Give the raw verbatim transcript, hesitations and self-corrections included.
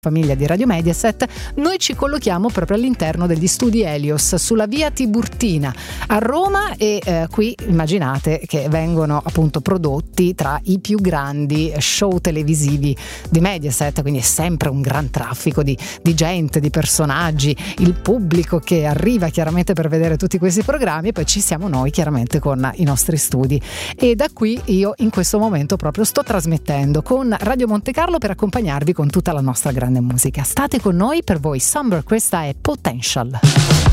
famiglia di Radio Mediaset, noi ci collochiamo proprio all'interno degli studi Helios sulla via Tiburtina a Roma e eh, qui immaginate che vengono appunto prodotti tra i più grandi show televisivi di Mediaset, quindi è sempre un gran traffico di, di gente, di personaggi, il pubblico che arriva chiaramente per vedere tutti questi programmi e poi ci siamo noi chiaramente con i nostri studi e da qui io in questo momento proprio sto trasmettendo con Radio Monte Carlo per accompagnarvi con tutta la nostra grande musica. State con noi, per voi Summer, questa è Potential.